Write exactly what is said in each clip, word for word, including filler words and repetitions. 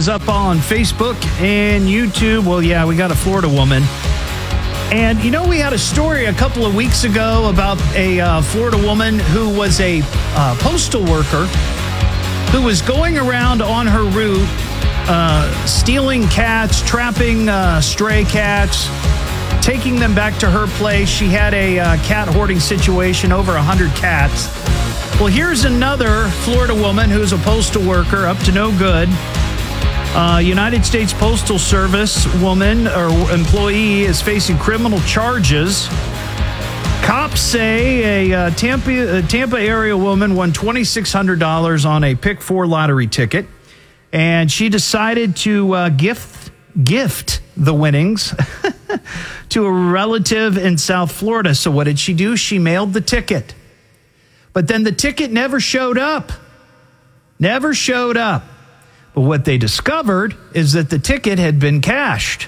is up on Facebook and YouTube. Well, yeah, we got a Florida woman. And, you know, we had a story a couple of weeks ago about a uh, Florida woman who was a uh, postal worker who was going around on her route uh, stealing cats, trapping uh, stray cats, taking them back to her place. She had a uh, cat hoarding situation, over one hundred cats. Well, here's another Florida woman who's a postal worker, up to no good. Uh, United States Postal Service woman or employee is facing criminal charges. Cops say a uh, Tampa, a Tampa area woman won two thousand six hundred dollars on a Pick four lottery ticket, and she decided to uh, gift gift the winnings to a relative in South Florida. So what did she do? She mailed the ticket. But then the ticket never showed up. Never showed up. But what they discovered is that the ticket had been cashed.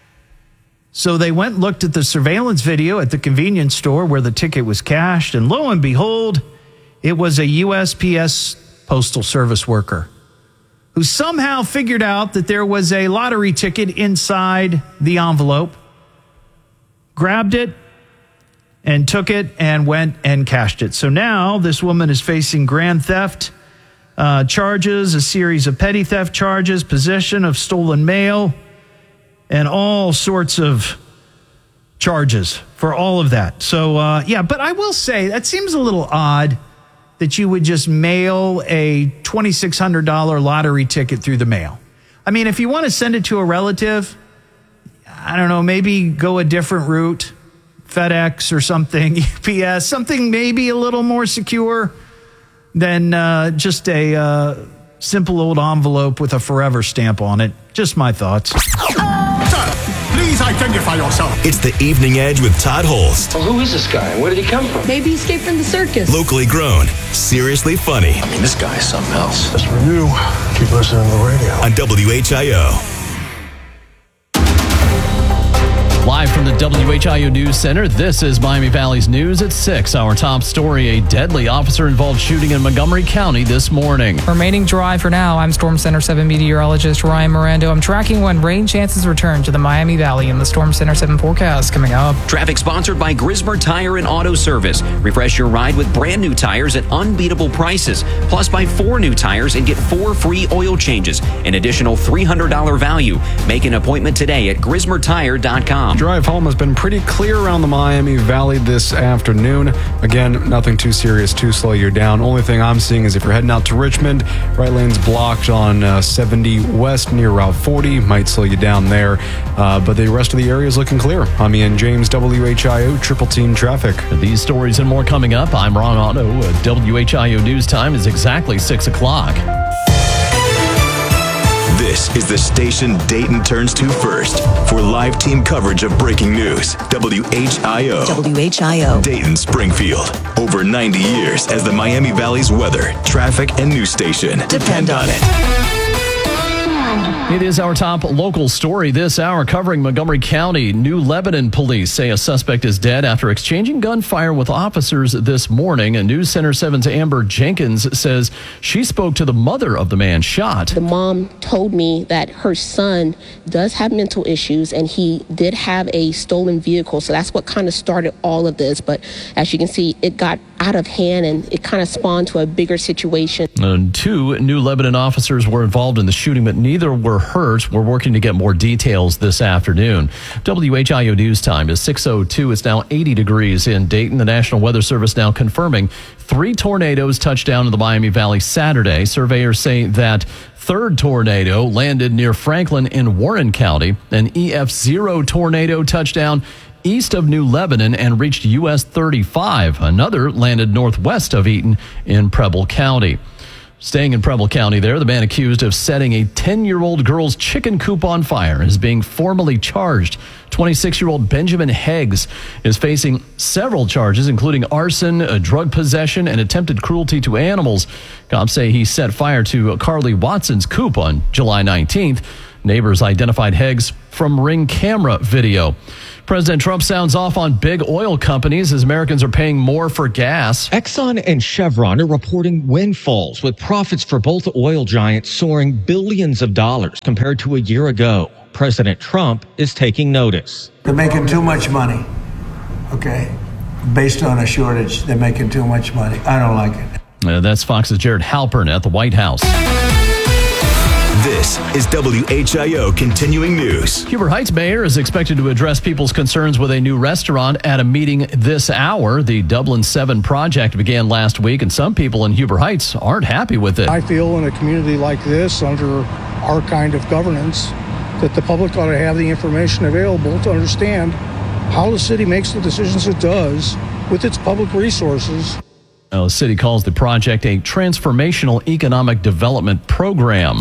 So they went and looked at the surveillance video at the convenience store where the ticket was cashed, and lo and behold, it was a U S P S Postal Service worker who somehow figured out that there was a lottery ticket inside the envelope, grabbed it, and took it and went and cashed it. So now this woman is facing grand theft uh, charges, a series of petty theft charges, possession of stolen mail, and all sorts of charges for all of that. So, uh, yeah, but I will say that seems a little odd that you would just mail a two thousand six hundred dollars lottery ticket through the mail. I mean, if you want to send it to a relative, I don't know, maybe go a different route. FedEx or something, U P S, something maybe a little more secure than uh, just a uh, simple old envelope with a forever stamp on it. Just my thoughts. Sir, please identify yourself. It's the Evening Edge with Todd Holst. Well, who is this guy? Where did he come from? Maybe he escaped from the circus. Locally grown, seriously funny. I mean, this guy is something else. As for you, keep listening to the radio. On W H I O. Live from the W H I O News Center, this is Miami Valley's News at six. Our top story, a deadly officer-involved shooting in Montgomery County this morning. Remaining dry for now. I'm Storm Center seven meteorologist Ryan Mirando. I'm tracking when rain chances return to the Miami Valley in the Storm Center seven forecast coming up. Traffic sponsored by Grismer Tire and Auto Service. Refresh your ride with brand new tires at unbeatable prices. Plus, buy four new tires and get four free oil changes. An additional three hundred dollars value. Make an appointment today at grismer tire dot com. Drive home has been pretty clear around the Miami Valley this afternoon. Again, nothing too serious to slow you down. Only thing I'm seeing is if you're heading out to Richmond, right lane's blocked on uh, seventy West near Route forty. Might slow you down there. Uh, but the rest of the area is looking clear. I'm Ian James, W H I O Triple Team Traffic. These stories and more coming up. I'm Ron Otto. W H I O News time is exactly six o'clock. This is the station Dayton turns to first for live team coverage of breaking news. W H I O. W H I O. Dayton, Springfield. Over ninety years as the Miami Valley's weather, traffic, and news station. Depend on it. It is our top local story this hour covering Montgomery County. New Lebanon police say a suspect is dead after exchanging gunfire with officers this morning. And News Center seven's Amber Jenkins says she spoke to the mother of the man shot. The mom told me that her son does have mental issues and he did have a stolen vehicle. So that's what kind of started all of this. But as you can see, it got out of hand and it kind of spawned to a bigger situation. And two New Lebanon officers were involved in the shooting, but neither were hurt. We're working to get more details this afternoon. W H I O News time is six oh two. It's now eighty degrees in Dayton. The National Weather Service now confirming three tornadoes touched down in the Miami Valley Saturday. Surveyors say that third tornado landed near Franklin in Warren County. An E F zero tornado touched down east of New Lebanon and reached U S thirty-five. Another landed northwest of Eaton in Preble County. Staying in Preble County there, the man accused of setting a ten-year-old girl's chicken coop on fire is being formally charged. twenty-six-year-old Benjamin Heggs is facing several charges, including arson, drug possession, and attempted cruelty to animals. Cops say he set fire to Carly Watson's coop on July nineteenth. Neighbors identified Heggs from Ring camera video. President Trump sounds off on big oil companies as Americans are paying more for gas. Exxon and Chevron are reporting windfalls, with profits for both oil giants soaring billions of dollars compared to a year ago. President Trump is taking notice. They're making too much money, okay? Based on a shortage, they're making too much money. I don't like it. Uh, that's Fox's Jared Halpern at the White House. This is W H I O Continuing News. Huber Heights Mayor is expected to address people's concerns with a new restaurant at a meeting this hour. The Dublin seven project began last week, and some people in Huber Heights aren't happy with it. I feel in a community like this, under our kind of governance, that the public ought to have the information available to understand how the city makes the decisions it does with its public resources. Well, the city calls the project a transformational economic development program.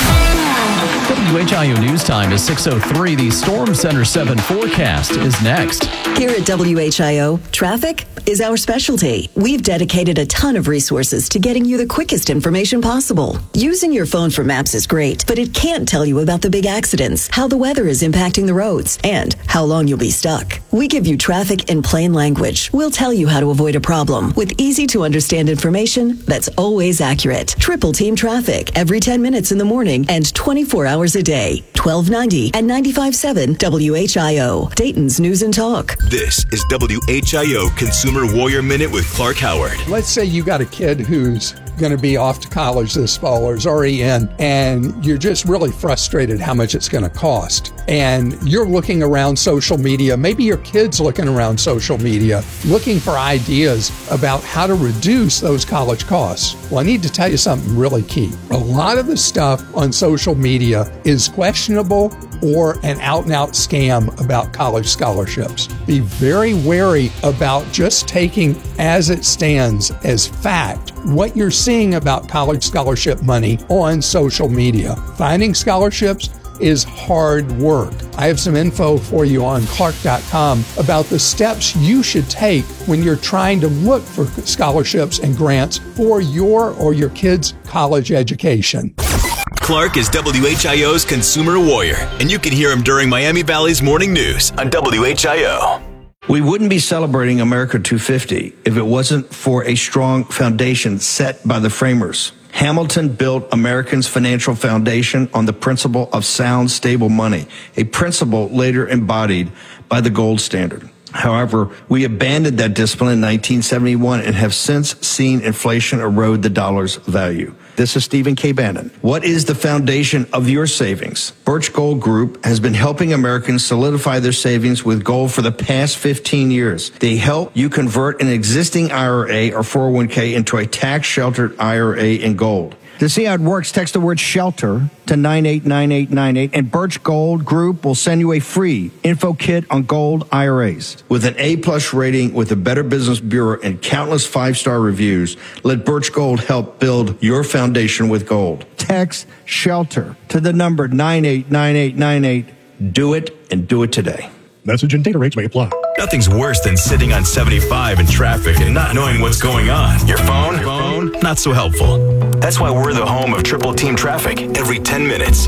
W H I O News Time is six oh three. The Storm Center seven forecast is next. Here at W H I O, traffic is our specialty. We've dedicated a ton of resources to getting you the quickest information possible. Using your phone for maps is great, but it can't tell you about the big accidents, how the weather is impacting the roads, and how long you'll be stuck. We give you traffic in plain language. We'll tell you how to avoid a problem with easy to understand information that's always accurate. Triple Team Traffic every ten minutes in the morning and twenty-four hours a day. twelve ninety and ninety-five point seven W H I O, Dayton's News and Talk. This is W H I O Consumer Warrior Minute with Clark Howard. Let's say you got a kid who's going to be off to college this fall or is already in, and you're just really frustrated how much it's going to cost. And you're looking around social media, maybe your kid's looking around social media, looking for ideas about how to reduce those college costs. Well, I need to tell you something really key. A lot of the stuff on social media is questionable or an out-and-out scam about college scholarships. Be very wary about just taking as it stands as fact what you're seeing about college scholarship money on social media. Finding scholarships is hard work. I have some info for you on Clark dot com about the steps you should take when you're trying to look for scholarships and grants for your or your kids' college education. Clark is W H I O's Consumer Warrior, and you can hear him during Miami Valley's Morning News on W H I O. We wouldn't be celebrating America two fifty if it wasn't for a strong foundation set by the framers. Hamilton built Americans' financial foundation on the principle of sound, stable money, a principle later embodied by the gold standard. However, we abandoned that discipline in nineteen seventy-one and have since seen inflation erode the dollar's value. This is Stephen K. Bannon. What is the foundation of your savings? Birch Gold Group has been helping Americans solidify their savings with gold for the past fifteen years. They help you convert an existing I R A or four oh one k into a tax-sheltered I R A in gold. To see how it works, text the word SHELTER to nine eight nine eight nine eight, and Birch Gold Group will send you a free info kit on gold I R As. With an A-plus rating with the Better Business Bureau and countless five-star reviews, let Birch Gold help build your foundation with gold. Text SHELTER to the number nine eight nine eight nine eight. Do it, and do it today. Message and data rates may apply. Nothing's worse than sitting on seventy-five in traffic and not knowing what's going on. Your phone? Your phone? Not so helpful. That's why we're the home of Triple Team Traffic every ten minutes.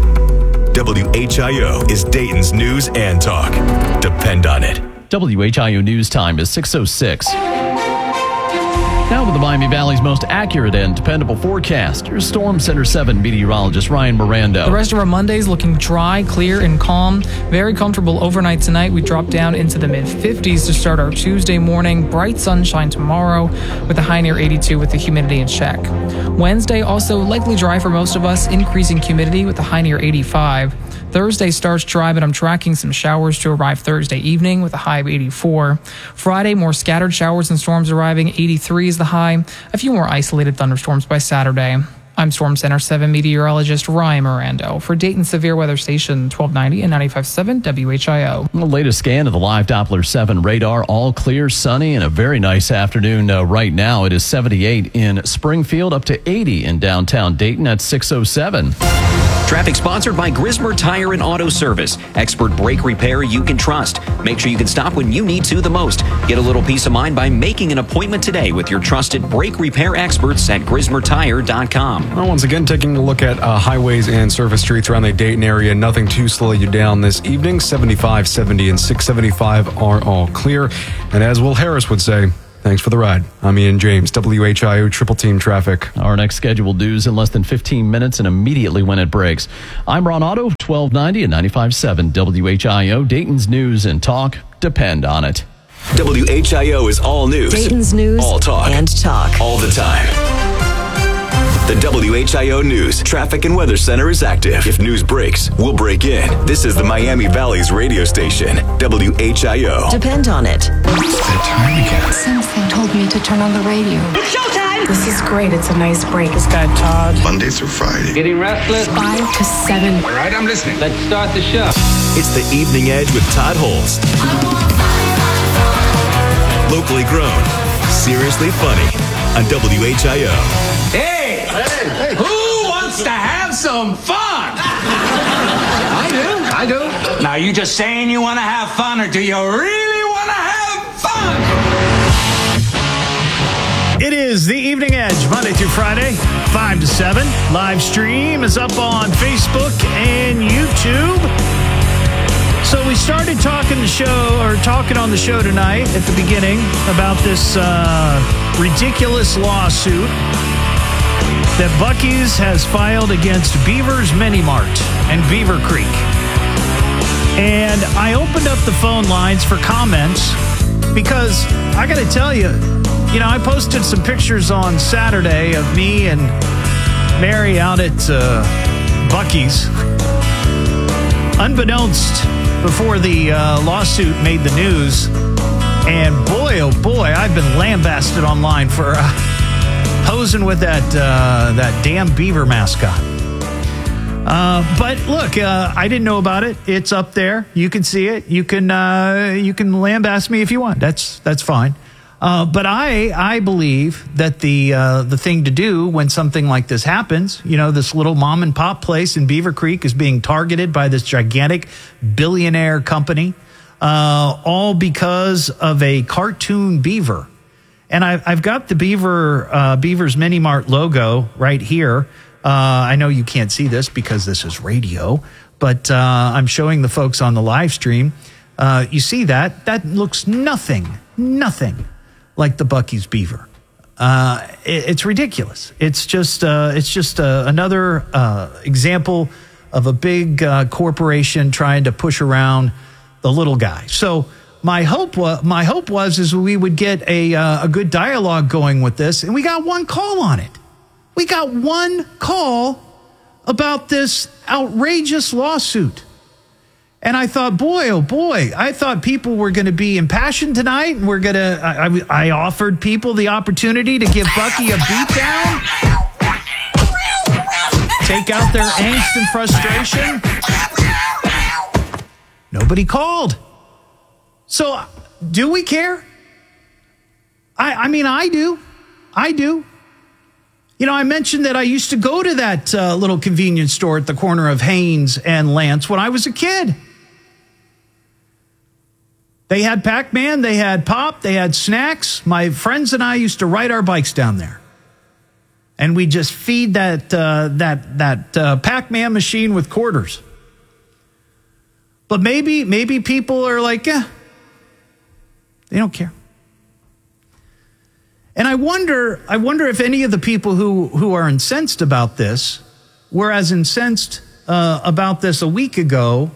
W H I O is Dayton's News and Talk. Depend on it. W H I O News Time is six oh six. Now with the Miami Valley's most accurate and dependable forecast, your Storm Center seven meteorologist Ryan Mirando. The rest of our Mondays looking dry, clear, and calm. Very comfortable overnight tonight. We drop down into the mid fifties to start our Tuesday morning. Bright sunshine tomorrow with a high near eighty-two with the humidity in check. Wednesday also likely dry for most of us, increasing humidity with a high near eighty-five. Thursday starts dry, but I'm tracking some showers to arrive Thursday evening with a high of eighty-four. Friday, more scattered showers and storms arriving. eighty-three is the high. A few more isolated thunderstorms by Saturday. I'm Storm Center seven meteorologist Ryan Mirando for Dayton Severe Weather Station twelve ninety and ninety-five point seven W H I O. The latest scan of the live Doppler seven radar, all clear, sunny, and a very nice afternoon uh, right now. It is seventy-eight in Springfield, up to eighty in downtown Dayton at six oh seven. Traffic sponsored by Grismer Tire and Auto Service. Expert brake repair you can trust. Make sure you can stop when you need to the most. Get a little peace of mind by making an appointment today with your trusted brake repair experts at grismer tire dot com. Well, once again, taking a look at uh, highways and surface streets around the Dayton area. Nothing to slow you down this evening. seventy-five, seventy, and six seventy-five are all clear. And as Will Harris would say, thanks for the ride. I'm Ian James, W H I O Triple Team Traffic. Our next scheduled news in less than fifteen minutes and immediately when it breaks. I'm Ron Otto, twelve ninety and ninety-five point seven W H I O. Dayton's news and talk depend on it. W H I O is all news. Dayton's news all talk. and talk. All the time. The W H I O News Traffic and Weather Center is active. If news breaks, we'll break in. This is the Miami Valley's radio station, W H I O. Depend on it. It's that time again. Something told me to turn on the radio. It's showtime! This is great. It's a nice break. This guy Todd. Monday through Friday. Getting restless? Five to seven. All right, I'm listening. Let's start the show. It's the Evening Edge with Todd Holst. Locally grown, seriously funny on W H I O. Hey! Hey! Who wants to have some fun? I do. I do. Now, you just saying you want to have fun, or do you really want to have fun? It is the Evening Edge, Monday through Friday, five to seven. Live stream is up on Facebook and YouTube. So we started talking the show, or talking on the show tonight at the beginning about this uh, ridiculous lawsuit that Buc-ee's has filed against Beaver's Mini Mart and Beaver Creek. And I opened up the phone lines for comments because I got to tell you, you know, I posted some pictures on Saturday of me and Mary out at uh, Buc-ee's. Unbeknownst before the uh, lawsuit made the news. And boy, oh boy, I've been lambasted online for uh, posing with that uh, that damn beaver mascot. Uh, but look, uh, I didn't know about it. It's up there. You can see it. You can uh, you can lambaste me if you want. That's that's fine. Uh, but I I believe that the uh, the thing to do when something like this happens, you know, this little mom and pop place in Beaver Creek is being targeted by this gigantic billionaire company, uh, all because of a cartoon beaver. And I, I've got the Beaver uh, Beaver's Mini Mart logo right here. Uh, I know you can't see this because this is radio, but uh, I'm showing the folks on the live stream. Uh, you see that? That looks nothing, nothing like the Buc-ee's Beaver. Uh, it, it's ridiculous. It's just uh, it's just uh, another uh, example of a big uh, corporation trying to push around the little guy. So my hope was my hope was is we would get a uh, a good dialogue going with this, and we got one call on it. We got one call about this outrageous lawsuit. And I thought, boy, oh boy, I thought people were going to be impassioned tonight. And we're going to, I, I offered people the opportunity to give Buc-ee a beatdown, take out their angst and frustration. Nobody called. So do we care? I, I mean, I do. I do. You know, I mentioned that I used to go to that uh, little convenience store at the corner of Haynes and Lance when I was a kid. They had Pac-Man, they had Pop, they had snacks. My friends and I used to ride our bikes down there. And we just feed that uh, that that uh, Pac-Man machine with quarters. But maybe maybe people are like, eh, they don't care. And I wonder, I wonder if any of the people who, who are incensed about this were as incensed uh, about this a week ago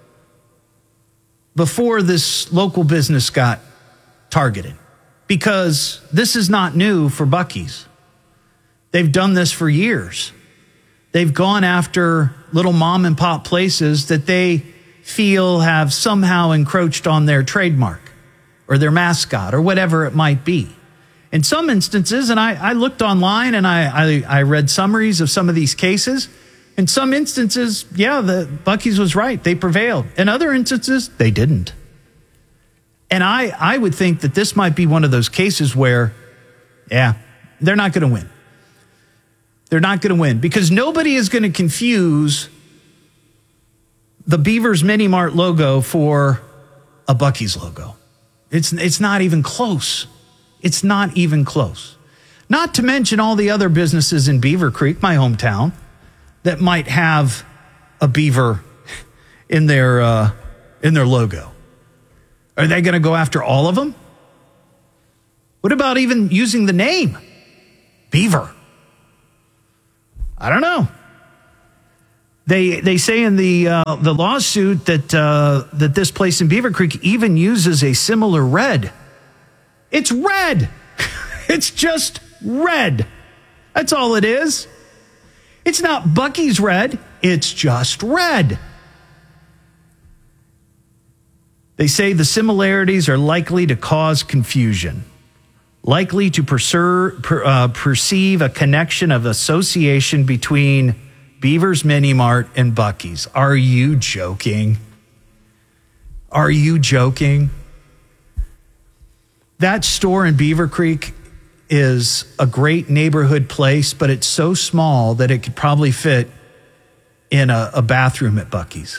before this local business got targeted. Because this is not new for Buc-ee's. They've done this for years. They've gone after little mom and pop places that they feel have somehow encroached on their trademark or their mascot or whatever it might be. In some instances, and I, I looked online and I, I, I read summaries of some of these cases. In some instances, yeah, the Buc-ee's was right. They prevailed. In other instances, they didn't. And I, I would think that this might be one of those cases where, yeah, they're not going to win. They're not going to win because nobody is going to confuse the Beavers Mini Mart logo for a Buc-ee's logo. It's it's not even close. It's not even close. Not to mention all the other businesses in Beaver Creek, my hometown, that might have a beaver in their uh, in their logo. Are they going to go after all of them? What about even using the name Beaver? I don't know. They they say in the uh, the lawsuit that uh, that this place in Beaver Creek even uses a similar red. It's red. It's just red. That's all it is. It's not Buc-ee's red. It's just red. They say the similarities are likely to cause confusion, likely to perser, per, uh, perceive a connection of association between Beaver's Mini Mart and Buc-ee's. Are you joking? Are you joking? That store in Beaver Creek is a great neighborhood place, but it's so small that it could probably fit in a, a bathroom at Buc-ee's.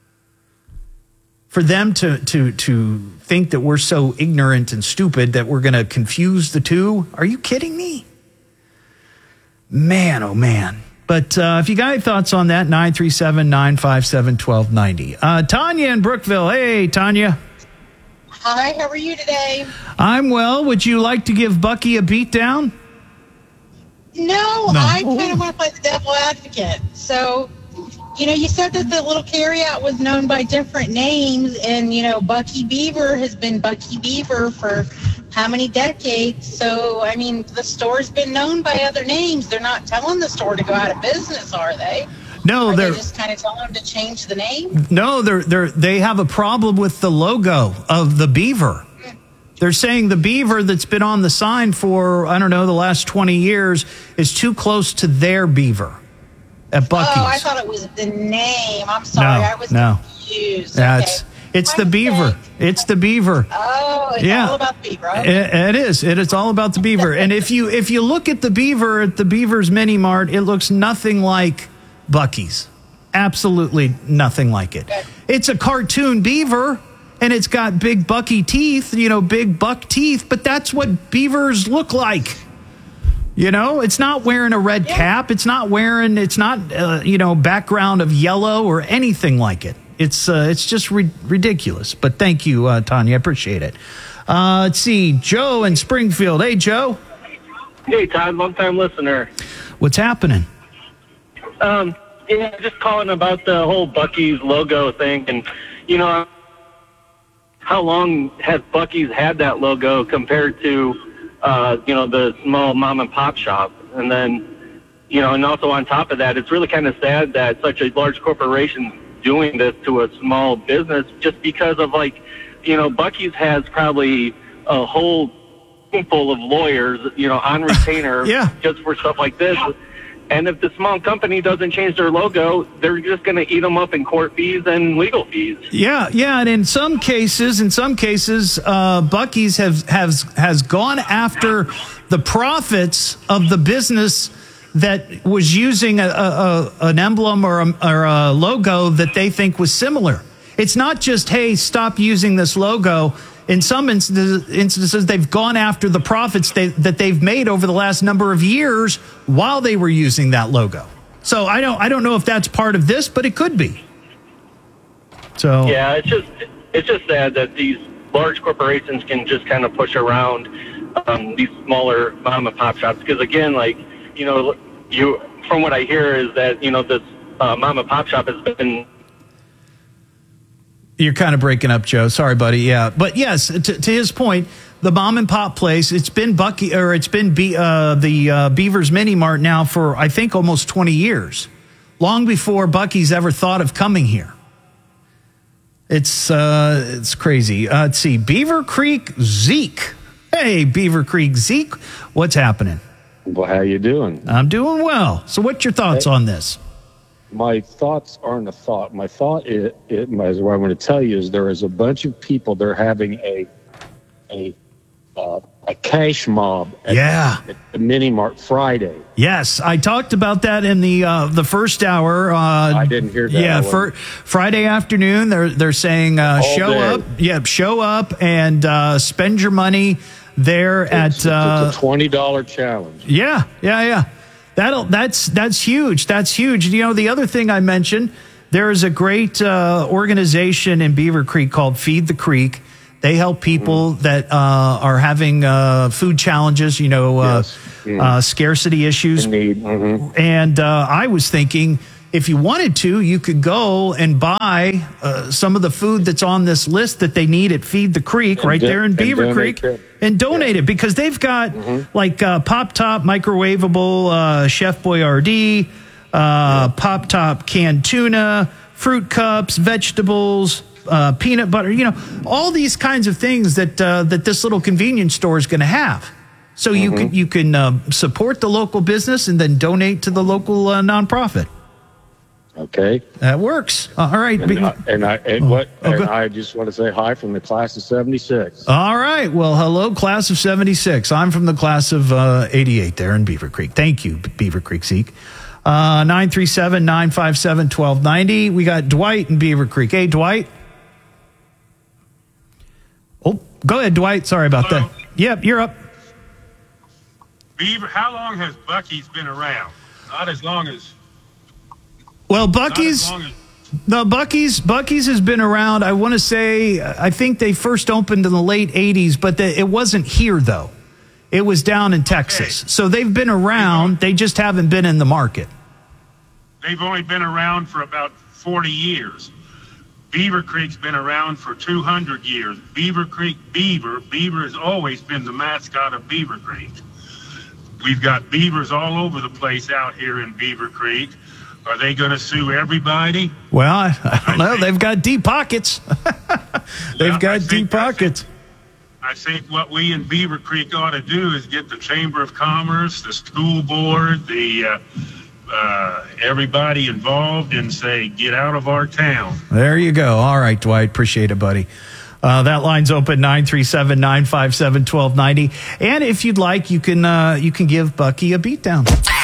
For them to to to think that we're so ignorant and stupid that we're going to confuse the two, are you kidding me? Man, oh man. But uh, if you got any thoughts on that, nine three seven, nine five seven, one two nine zero. Uh, Tanya in Brookville. Hey, Tanya. Hi, how are you today? I'm well. Would you like to give Bucky a beat down? No, No. I kind of want to play the devil advocate. So, you know, you said that the little carryout was known by different names, and, you know, Bucky Beaver has been Bucky Beaver for how many decades? So, I mean, the store's been known by other names. They're not telling the store to go out of business, are they? No, Are they're they just kind of telling them to change the name? no, they're they're they have a problem with the logo of the beaver. They're saying the beaver that's been on the sign for, I don't know, the last twenty years is too close to their beaver at Buc-ee's. Oh, I thought it was the name. I'm sorry, No, I was no. confused. That's Okay. it's the beaver. It's the beaver. Oh, it's Yeah. all about the beaver. It, Okay. it is. It is all about the beaver. And if you if you look at the beaver at the Beaver's Mini Mart, it looks nothing like Buc-ee's. Absolutely nothing like it. It's a cartoon beaver, and it's got big bucky teeth, you know, big buck teeth, but that's what beavers look like. You know, it's not wearing a red cap. It's not wearing, it's not, uh, you know, background of yellow or anything like it. It's uh, it's just ri- ridiculous. But thank you, uh, Tanya. I appreciate it. Uh, let's see. Joe in Springfield. Hey, Joe. Hey, Todd, long-time listener. What's happening? Um, yeah, just calling about the whole Buc-ee's logo thing. And, you know, how long has Buc-ee's had that logo compared to, uh, you know, the small mom-and-pop shop? And then, you know, and also on top of that, it's really kind of sad that such a large corporation doing this to a small business just because of, like, you know, Buc-ee's has probably a whole room full of lawyers, you know, on retainer Yeah. just for stuff like this. And if the small company doesn't change their logo, they're just going to eat them up in court fees and legal fees. Yeah, yeah, and in some cases, in some cases, uh, Buc-ee's have has has gone after the profits of the business that was using a, a, a an emblem or a, or a logo that they think was similar. It's not just, hey, stop using this logo. In some instances, instances they've gone after the profits they, that they've made over the last number of years while they were using that logo. So I don't, I don't know if that's part of this, but it could be. So yeah, it's just it's just sad that these large corporations can just kind of push around um, these smaller mom and pop shops. Because again, like you know, you from what I hear is that you know this uh, mom and pop shop has been. You're kind of breaking up, Joe. Sorry, buddy. Yeah, but yes, to, to his point, the mom and pop place. It's been Bucky, or it's been Be, uh, the uh, Beaver's Mini Mart now for I think almost twenty years, long before Bucky's ever thought of coming here. It's uh, it's crazy. Uh, let's see, Beaver Creek Zeke. Hey, Beaver Creek Zeke, what's happening? Well, how you doing? I'm doing well. So, what's your thoughts Hey. on this? My thoughts aren't a thought. My thought is, it, what I want to tell you is there is a bunch of people. They're having a a uh, a cash mob at, Yeah. at the Mini Mart Friday. Yes, I talked about that in the uh, the first hour. Uh, I didn't hear that. Yeah, I for Friday afternoon, they're they're saying uh, All show day. up. Yeah, show up and uh, spend your money there It's, at. Uh, it's a twenty dollar challenge. Yeah, yeah, yeah. That'll that's that's huge. That's huge. You know, the other thing I mentioned, there is a great uh, organization in Beaver Creek called Feed the Creek. They help people mm. that uh, are having uh, food challenges, you know, uh, Yes. Mm. uh, scarcity issues. Mm-hmm. And uh, I was thinking, if you wanted to, you could go and buy uh, some of the food that's on this list that they need at Feed the Creek, And right do- there in and Beaver donate Creek, it. and donate it, because they've got like uh, Pop Top microwavable uh, Chef Boyardee, uh, Pop Top canned tuna, fruit cups, vegetables, uh, peanut butter, you know, all these kinds of things that uh, that this little convenience store is going to have. So you can you can uh, support the local business and then donate to the local uh, nonprofit. Okay. That works. All right. And, I, and I and what Oh, and go- I just want to say hi from the class of seventy-six. All right. Well, hello, class of seventy-six. I'm from the class of uh, eighty-eight there in Beaver Creek. Thank you, Beaver Creek Zeke. Uh, nine three seven, nine five seven, one two nine zero. We got Dwight in Beaver Creek. Hey, Dwight. Oh, go ahead, Dwight. Sorry about Hello? that. Yep, you're up. Beaver, how long has Buc-ee's been around? Not as long as. Well, not Buc-ee's. as long as No, Buc-ee's Buc-ee's has been around. I want to say, I think they first opened in the late eighties, but the, it wasn't here, though. It was down in Texas. So they've been around. They just haven't been in the market. they've only been around for about forty years. Beaver Creek's been around for two hundred years. Beaver Creek Beaver. Beaver has always been the mascot of Beaver Creek. We've got beavers all over the place out here in Beaver Creek. Are they going to sue everybody? Well, I, I don't know. They've got deep pockets. They've Well, got I deep think that's pockets. I think what we in Beaver Creek ought to do is get the Chamber of Commerce, the school board, the uh, uh, everybody involved, and say, get out of our town. There you go. All right, Dwight. Appreciate it, buddy. Uh, that line's open, nine three seven, nine five seven, one two nine zero. And if you'd like, you can uh, you can give Bucky a beatdown.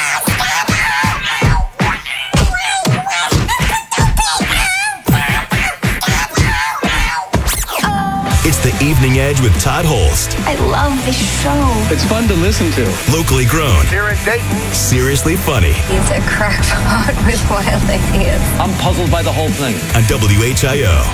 It's the Evening Edge with Todd Holst. I love this show. It's fun to listen to. Locally grown. Here in Dayton. Seriously funny. He's a crackpot with wild ideas. I'm puzzled by the whole thing. On W H I O.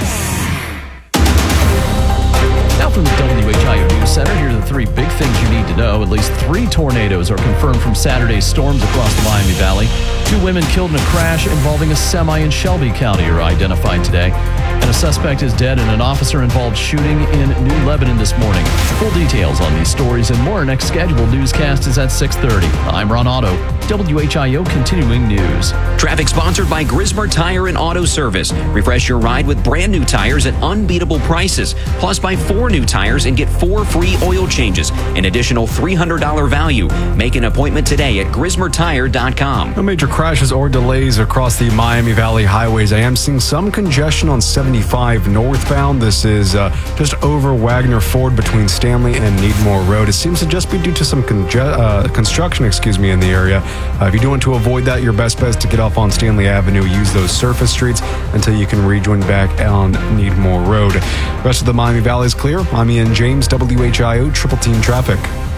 Now from the W H I O News Center, here are the three big things you need to know. At least three tornadoes are confirmed from Saturday's storms across the Miami Valley. Two women killed in a crash involving a semi in Shelby County are identified today. And a suspect is dead in an officer-involved shooting in New Lebanon this morning. Full details on these stories and more. Our next scheduled newscast is at six thirty. I'm Ron Otto, W H I O Continuing News. Traffic sponsored by Grismer Tire and Auto Service. Refresh your ride with brand new tires at unbeatable prices. Plus, buy four new tires and get four free oil changes. An additional three hundred dollars value. Make an appointment today at grismer tire dot com. No major crashes or delays across the Miami Valley highways. I am seeing some congestion on seventy-five northbound. This is uh, just over Wagner Ford between Stanley and Needmore Road. It seems to just be due to some conge- uh, construction, excuse me, in the area. Uh, if you do want to avoid that, your best bet is to get off on Stanley Avenue. Use those surface streets until you can rejoin back on Needmore Road. The rest of the Miami Valley is clear. I'm Ian James, W H I O Triple Team Traffic.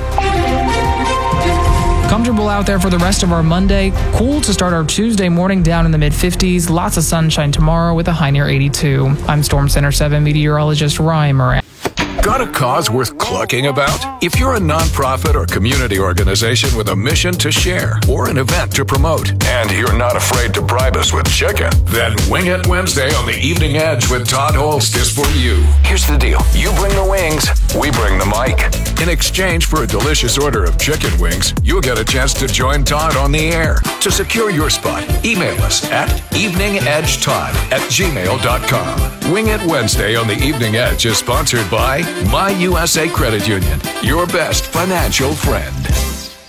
Comfortable out there for the rest of our Monday. Cool to start our Tuesday morning down in the mid fifties. Lots of sunshine tomorrow with a high near eighty-two. I'm Storm Center seven meteorologist Ryan Moran. Got a cause worth clucking about? If you're a nonprofit or community organization with a mission to share or an event to promote, and you're not afraid to bribe us with chicken, then Wing It Wednesday on the Evening Edge with Todd Holst is for you. Here's the deal. You bring the wings, we bring the mic. In exchange for a delicious order of chicken wings, you'll get a chance to join Todd on the air. To secure your spot, email us at eveningedgetodd at gmail dot com. Wing It Wednesday on the Evening Edge is sponsored by My U S A Credit Union, your best financial friend.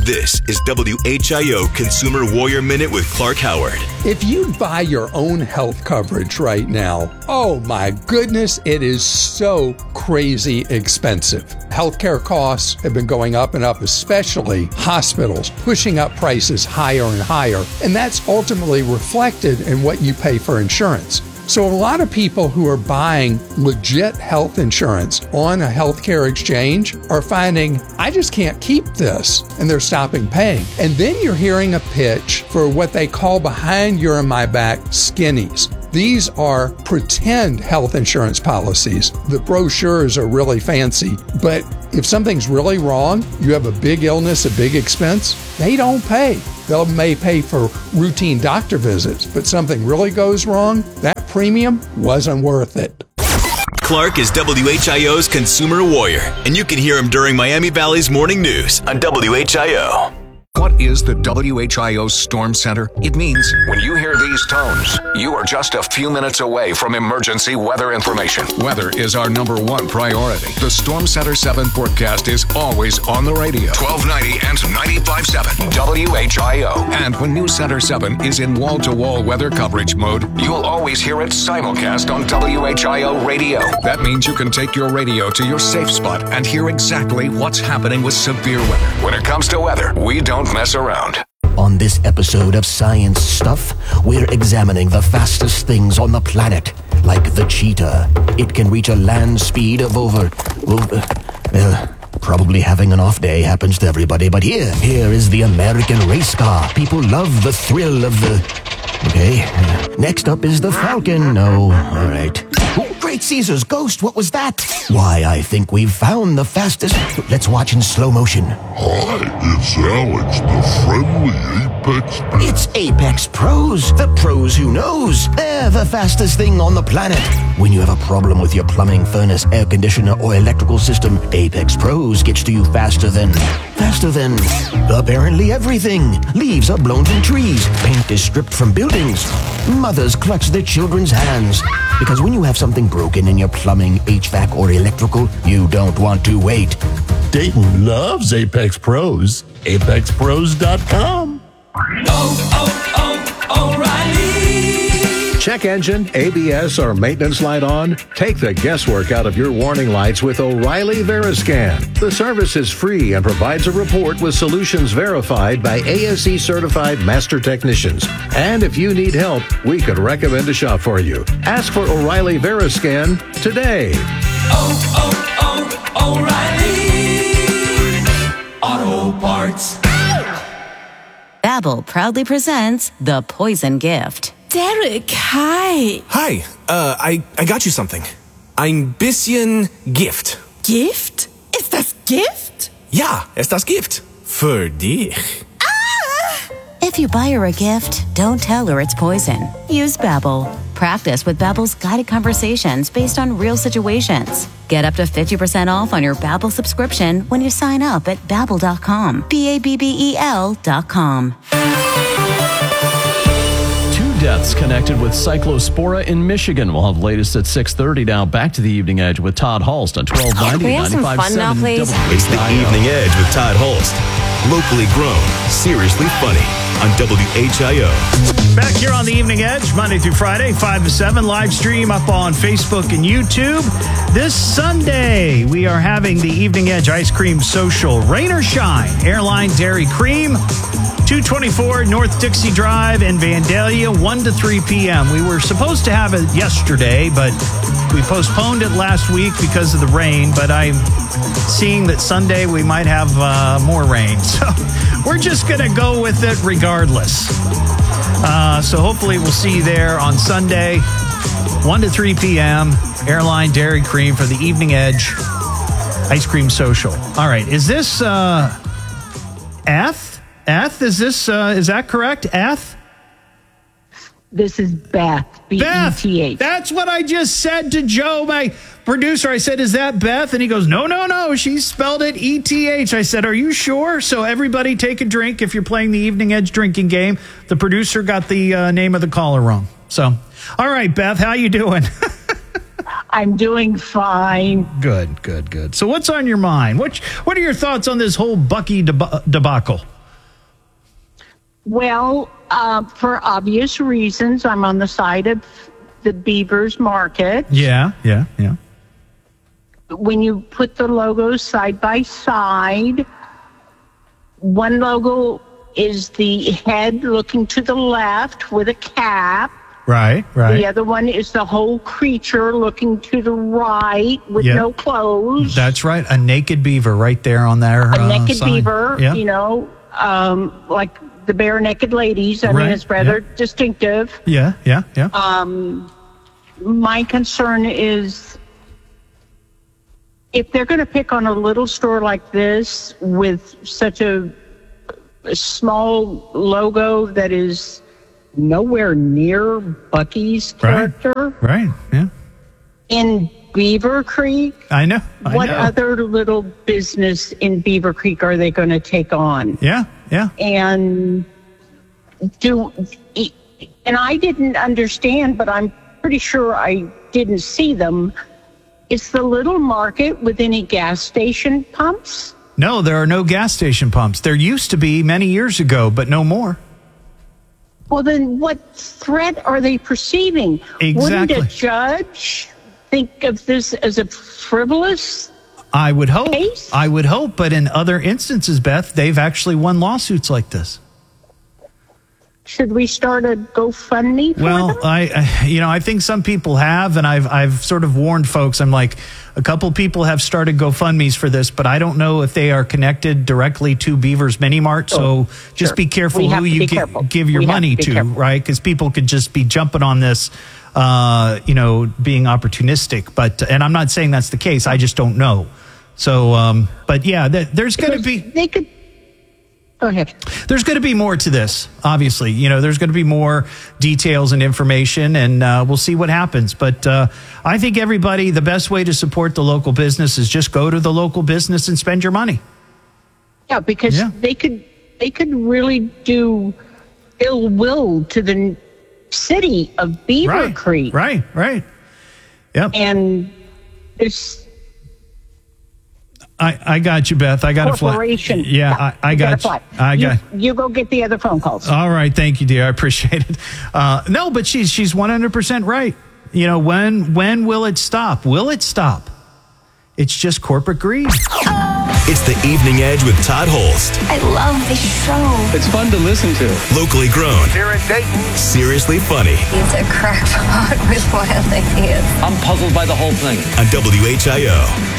This is W H I O Consumer Warrior Minute with Clark Howard. If you buy your own health coverage right now, oh my goodness, it is so crazy expensive. Healthcare costs have been going up and up, especially hospitals, pushing up prices higher and higher. And that's ultimately reflected in what you pay for insurance. So a lot of people who are buying legit health insurance on a healthcare exchange are finding, I just can't keep this, and they're stopping paying. And then you're hearing a pitch for what they call behind your and my back skinnies. These are pretend health insurance policies. The brochures are really fancy, but if something's really wrong, you have a big illness, a big expense, they don't pay. They may pay for routine doctor visits, but something really goes wrong, that premium wasn't worth it. Clark is W H I O's Consumer Warrior, and you can hear him during Miami Valley's Morning News on W H I O. What is the W H I O Storm Center? It means when you hear these tones, you are just a few minutes away from emergency weather information. Weather is our number one priority. The Storm Center seven forecast is always on the radio. twelve ninety and ninety-five point seven W H I O. And when News Center seven is in wall-to-wall weather coverage mode, you'll always hear it simulcast on W H I O radio. That means you can take your radio to your safe spot and hear exactly what's happening with severe weather. When it comes to weather, we don't mess around. On this episode of Science Stuff, we're examining the fastest things on the planet, like the cheetah. It can reach a land speed of over, over well, probably having an off day happens to everybody, but here, here is the American race car. People love the thrill of the... Okay, next up is the Falcon. No, all right. Oh, Great Caesar's ghost, what was that? Why, I think we've found the fastest... Let's watch in slow motion. Hi, it's Alex, the friendly Apex Pro. It's Apex Pros, the pros who knows. They're the fastest thing on the planet. When you have a problem with your plumbing, furnace, air conditioner, or electrical system, Apex Pros gets to you faster than... Faster than... apparently everything. Leaves are blown from trees. Paint is stripped from buildings. Mothers clutch their children's hands. Because when you have something broken in your plumbing, H V A C, or electrical, you don't want to wait. Dayton loves Apex Pros. Apex Pros dot com. Oh, oh, O'Reilly! Check engine, A B S, or maintenance light on? Take the guesswork out of your warning lights with O'Reilly Veriscan. The service is free and provides a report with solutions verified by A S E certified master technicians. And if you need help, we could recommend a shop for you. Ask for O'Reilly Veriscan today. Oh, oh, oh, O'Reilly! Auto Parts. Babbel proudly presents The Poison Gift. Derek, hi. Hi, uh, I, I got you something. Ein bisschen Gift. Gift? Ist das Gift? Ja, ist das Gift. Für dich. If you buy her a gift, don't tell her it's poison. Use Babbel. Practice with Babbel's guided conversations based on real situations. Get up to fifty percent off on your Babbel subscription when you sign up at babbel dot com. B A B B E L dot com. Two deaths connected with cyclospora in Michigan. We'll have the latest at six thirty. Now back to the Evening Edge with Todd Hulst on twelve ninety. Can we have some fun now, please? It's the Evening Edge with Todd Hulst. Locally grown, seriously funny on W H I O. Back here on the Evening Edge, Monday through Friday, five to seven, live stream up on Facebook and YouTube. This Sunday, we are having the Evening Edge Ice Cream Social. Rain or shine, Airline Dairy Cream, two twenty-four North Dixie Drive in Vandalia, one to three p.m. We were supposed to have it yesterday, but we postponed it last week because of the rain, but I'm seeing that Sunday we might have uh, more rain. So we're just going to go with it regardless. Uh, so hopefully we'll see you there on Sunday, one to three p.m., Airline Dairy Cream for the Evening Edge Ice Cream Social. All right, is this uh, Eth? Eth, is this, uh, is that correct? Eth? This is Beth, B E T H. Beth, that's what I just said to Joe, my producer. I said, is that Beth? And he goes, no, no, no, she spelled it E T H. I said, are you sure? So everybody take a drink if you're playing the Evening Edge drinking game. The producer got the uh, name of the caller wrong. So, all right, Beth, how you doing? I'm doing fine. Good, good, good. So what's on your mind? What, what are your thoughts on this whole Bucky deb- debacle? Well, uh, for obvious reasons, I'm on the side of the beavers market. Yeah, yeah, yeah. When you put the logos side by side, one logo is the head looking to the left with a cap. Right, right. The other one is the whole creature looking to the right with Yep. no clothes. That's right. A naked beaver right there on there. A uh, naked sign. beaver, Yeah. you know, um, like the bare naked ladies. I Right, mean, it's rather yeah. distinctive. Yeah, yeah, yeah. Um, my concern is if they're going to pick on a little store like this with such a, a small logo that is nowhere near Bucky's character Right, yeah. in Beaver Creek, I know. I what know. other little business in Beaver Creek are they going to take on? Yeah, yeah. And do and I didn't understand, but I'm pretty sure I didn't see them. Is the little market with any gas station pumps? No, there are no gas station pumps. There used to be many years ago, but no more. Well, then what threat are they perceiving? Wouldn't Exactly. a judge think of this as a frivolous? I would hope. Case? I would hope, but in other instances, Beth, they've actually won lawsuits like this. Should we start a GoFundMe for Well, them? I, I, you know, I think some people have, and I've, I've sort of warned folks. I'm like, a couple people have started GoFundMes for this, but I don't know if they are connected directly to Beaver's Mini Mart. So just Sure. be careful We have who to you be gi- careful. give your We have money to be to, careful. right? Because people could just be jumping on this, uh, you know, being opportunistic. But and I'm not saying that's the case. I just don't know. So, um, but yeah, th- there's going to be. They could. Go ahead. There's going to be more to this, obviously. You know, there's going to be more details and information, and uh, we'll see what happens. But uh, I think everybody, the best way to support the local business is just go to the local business and spend your money. Yeah, because Yeah. they could they could really do ill will to the city of Beaver Right, Creek. Right, right. Yep. And this I, I got you, Beth. I got a fly. corporation. Yeah, I, I you got gotta you. fly. I you, got. you go get the other phone calls. All right, thank you, dear. I appreciate it. Uh, no, but she's she's one hundred percent right. You know, when when will it stop? Will it stop? It's just corporate greed. It's the Evening Edge with Todd Holst. I love this show. It's fun to listen to. Locally grown. Here in Dayton. Seriously funny. He's a crackpot with wild ideas. I'm puzzled by the whole thing. On W H I O.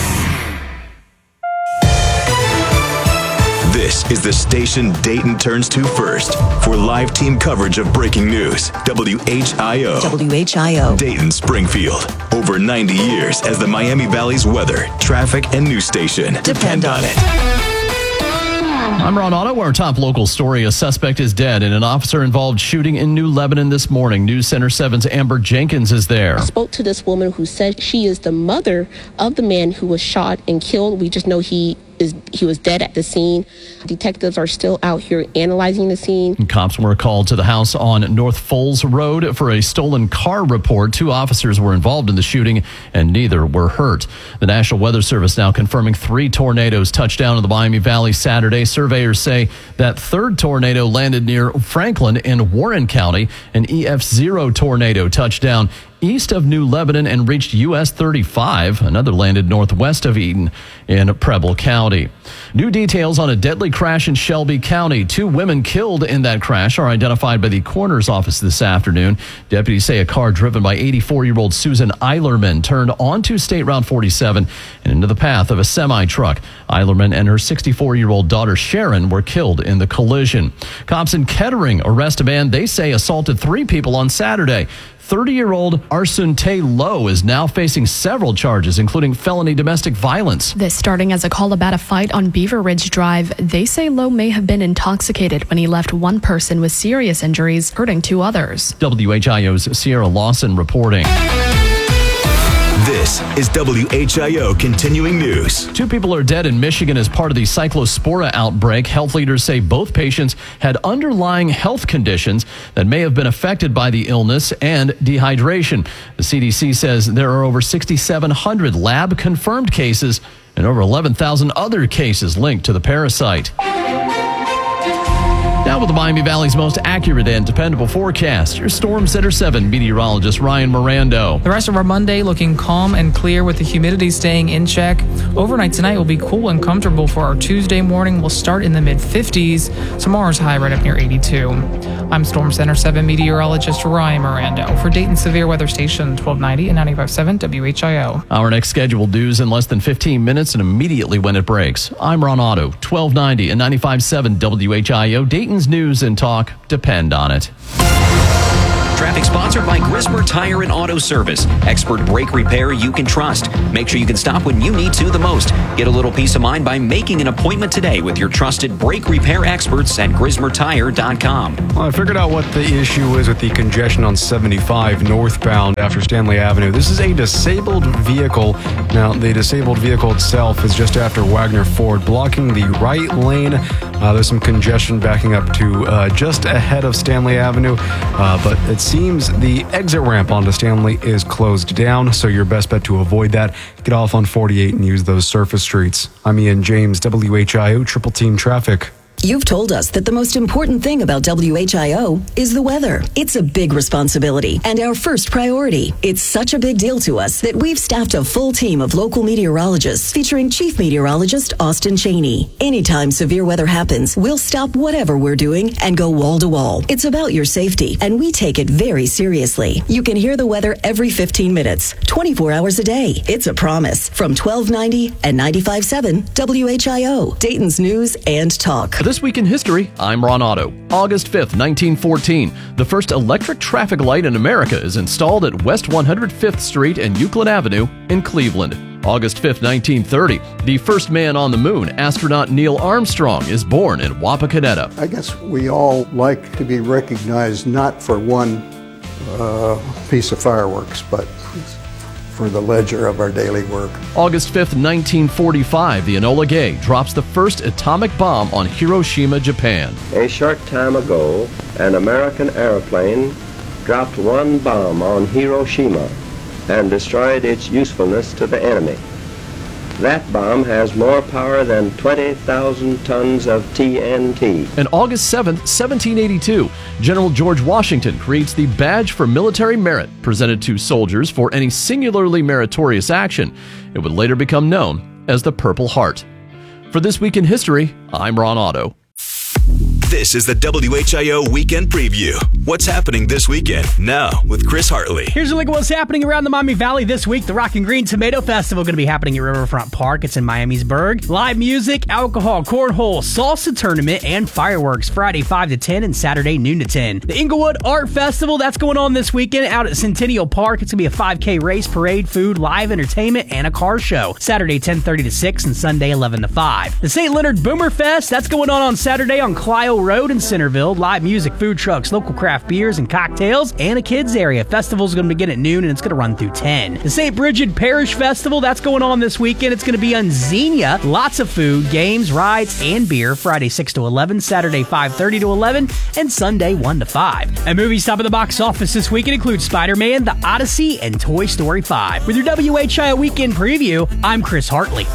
This is the station Dayton turns to first for live team coverage of breaking news. W H I O. W H I O. Dayton, Springfield. Over ninety years as the Miami Valley's weather, traffic, and news station. Depend on it. I'm Ron Otto. Our top local story: a suspect is dead in an officer-involved shooting in New Lebanon this morning. News Center seven's Amber Jenkins is there. I spoke to this woman who said she is the mother of the man who was shot and killed. We just know he is he was dead at the scene. Detectives are still out here analyzing the scene. Cops were called to the house on North Foles Road for a stolen car report. Two officers were involved in the shooting, and neither were hurt. The National Weather Service now confirming three tornadoes touched down in the Miami Valley Saturday. Surveyors say that third tornado landed near Franklin in Warren County. An E F zero tornado touched down east of New Lebanon and reached U S thirty-five. Another landed northwest of Eden in Preble County. New details on a deadly crash in Shelby County. Two women killed in that crash are identified by the coroner's office this afternoon. Deputies say a car driven by eighty-four-year-old Susan Eilerman turned onto State Route forty-seven and into the path of a semi-truck. Eilerman and her sixty-four-year-old daughter Sharon were killed in the collision. Cops in Kettering arrest a man they say assaulted three people on Saturday. thirty-year-old Arsunte Lowe is now facing several charges, including felony domestic violence. This starting as a call about a fight on Beaver Ridge Drive. They say Lowe may have been intoxicated when he left one person with serious injuries, hurting two others. W H I O's Sierra Lawson reporting. This is W H I O Continuing News. Two people are dead in Michigan as part of the cyclospora outbreak. Health leaders say both patients had underlying health conditions that may have been affected by the illness and dehydration. The C D C says there are over six thousand seven hundred lab-confirmed cases and over eleven thousand other cases linked to the parasite. Now, with the Miami Valley's most accurate and dependable forecast, your Storm Center seven meteorologist Ryan Mirando. The rest of our Monday looking calm and clear with the humidity staying in check. Overnight tonight will be cool and comfortable for our Tuesday morning. We'll start in the mid fifties. Tomorrow's high right up near eighty-two. I'm Storm Center seven meteorologist Ryan Mirando for Dayton Severe Weather Station twelve ninety and ninety-five point seven W H I O. Our next scheduled news in less than fifteen minutes and immediately when it breaks. I'm Ron Otto, twelve ninety and ninety-five point seven W H I O. Dayton's news and talk depend on it. Traffic sponsored by Grismer Tire and Auto Service. Expert brake repair you can trust. Make sure you can stop when you need to the most. Get a little peace of mind by making an appointment today with your trusted brake repair experts at grismer tire dot com. Well, I figured out what the issue is with the congestion on seventy-five northbound after Stanley Avenue. This is a disabled vehicle. Now, the disabled vehicle itself is just after Wagner Ford, blocking the right lane. Uh, there's some congestion backing up to uh, just ahead of Stanley Avenue, uh, but it seems the exit ramp onto Stanley is closed down, so your best bet to avoid that, get off on forty-eight and use those surface streets. I'm Ian James, W H I O Triple Team Traffic. You've told us that the most important thing about W H I O is the weather. It's a big responsibility and our first priority. It's such a big deal to us that we've staffed a full team of local meteorologists featuring Chief Meteorologist Austin Cheney. Anytime severe weather happens, we'll stop whatever we're doing and go wall to wall. It's about your safety, and we take it very seriously. You can hear the weather every fifteen minutes, twenty-four hours a day. It's a promise from twelve ninety and ninety-five point seven W H I O, Dayton's News and Talk. This week in history, I'm Ron Otto. August fifth, nineteen fourteen, the first electric traffic light in America is installed at West one hundred fifth Street and Euclid Avenue in Cleveland. August fifth, nineteen thirty, the first man on the moon, astronaut Neil Armstrong, is born in Wapakoneta. I guess we all like to be recognized not for one uh, piece of fireworks, but for the ledger of our daily work. August fifth, nineteen forty-five, the Enola Gay drops the first atomic bomb on Hiroshima, Japan. A short time ago, an American airplane dropped one bomb on Hiroshima and destroyed its usefulness to the enemy. That bomb has more power than twenty thousand tons of T N T. And August seventh, seventeen eighty-two, General George Washington creates the Badge for Military Merit, presented to soldiers for any singularly meritorious action. It would later become known as the Purple Heart. For This Week in History, I'm Ron Otto. This is the W H I O Weekend Preview. What's happening this weekend? Now with Chris Hartley. Here's a look at what's happening around the Miami Valley this week. The Rock and Green Tomato Festival going to be happening at Riverfront Park. It's in Miamisburg. Live music, alcohol, cornhole, salsa tournament, and fireworks Friday five to ten and Saturday noon to ten. The Inglewood Art Festival, that's going on this weekend out at Centennial Park. It's going to be a five K race, parade, food, live entertainment, and a car show. Saturday ten thirty to six and Sunday eleven to five. The Saint Leonard Boomer Fest, that's going on on Saturday on Clio Road in Centerville. Live music, food trucks, local craft beers and cocktails, and a kids area. Festival's going to begin at noon and it's going to run through ten. The Saint Bridget Parish Festival, that's going on this weekend. It's going to be on Xenia. Lots of food, games, rides, and beer. Friday six to eleven, Saturday five thirty to eleven, and Sunday one to five. And movies top of the box office this weekend include Spider-Man, The Odyssey, and Toy Story five. With your W H I O Weekend Preview, I'm Chris Hartley.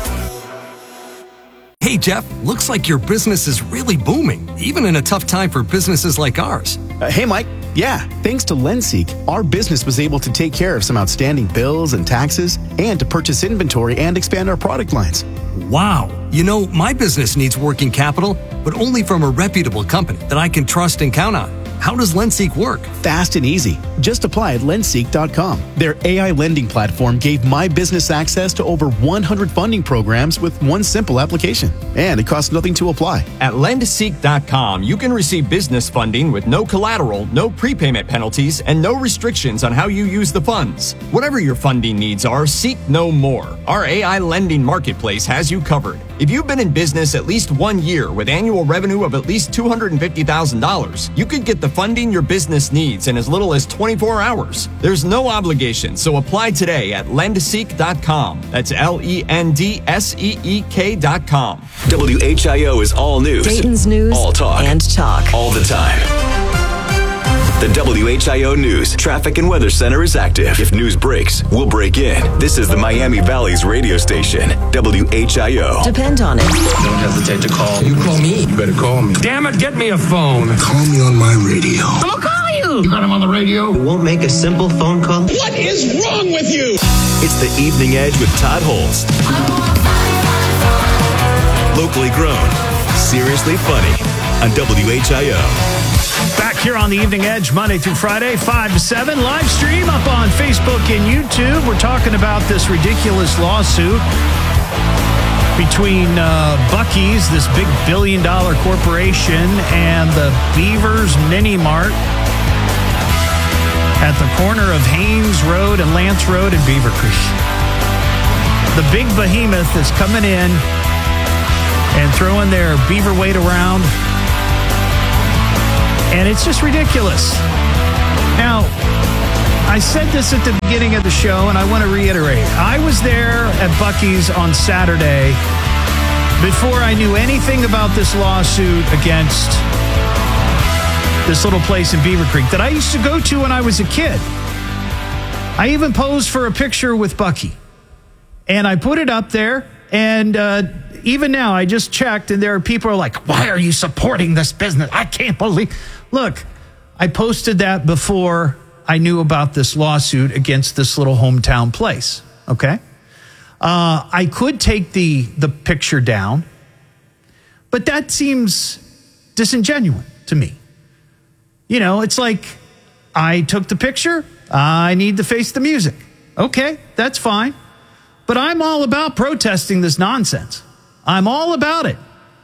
Hey, Jeff, looks like your business is really booming, even in a tough time for businesses like ours. Uh, hey, Mike. Yeah, thanks to LendSeek, our business was able to take care of some outstanding bills and taxes and to purchase inventory and expand our product lines. Wow. You know, my business needs working capital, but only from a reputable company that I can trust and count on. How does LendSeek work? Fast and easy. Just apply at lendseek dot com. Their A I lending platform gave my business access to over one hundred funding programs with one simple application. And it costs nothing to apply. At lendseek dot com, you can receive business funding with no collateral, no prepayment penalties, and no restrictions on how you use the funds. Whatever your funding needs are, seek no more. Our A I lending marketplace has you covered. If you've been in business at least one year with annual revenue of at least two hundred fifty thousand dollars, you could get the funding your business needs in as little as twenty-four hours. There's no obligation, so apply today at lendseek dot com. That's L E N D S E E K dot com. W H I O is all news. Dayton's News all talk. and talk. All the time. The W H I O News Traffic and Weather Center is active. If news breaks, we'll break in. This is the Miami Valley's radio station, W H I O. Depend on it. Don't hesitate to call. You call me. You better call me. Damn it, get me a phone. Call me on my radio. I'm gonna call you. You got him on the radio? You won't make a simple phone call? What is wrong with you? It's the Evening Edge with Todd Holst. Locally grown, seriously funny on W H I O. Back here on the Evening Edge, Monday through Friday, five to seven. Live stream up on Facebook and YouTube. We're talking about this ridiculous lawsuit between uh, Buc-ee's, this big billion-dollar corporation, and the Beavers Mini Mart at the corner of Haynes Road and Lance Road in Beaver Creek. The big behemoth is coming in and throwing their beaver weight around. And it's just ridiculous. Now, I said this at the beginning of the show, and I want to reiterate. I was there at Buc-ee's on Saturday before I knew anything about this lawsuit against this little place in Beaver Creek that I used to go to when I was a kid. I even posed for a picture with Buc-ee. And I put it up there, and uh, even now, I just checked, and there are people who are like, why are you supporting this business? I can't believe... Look, I posted that before I knew about this lawsuit against this little hometown place, okay? Uh, I could take the, the picture down, but that seems disingenuous to me. You know, it's like, I took the picture, I need to face the music. Okay, that's fine. But I'm all about protesting this nonsense. I'm all about it.